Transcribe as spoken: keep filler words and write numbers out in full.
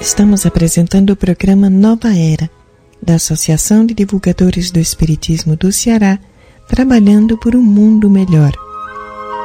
Estamos apresentando o programa Nova Era, da Associação de Divulgadores do Espiritismo do Ceará, trabalhando por um mundo melhor.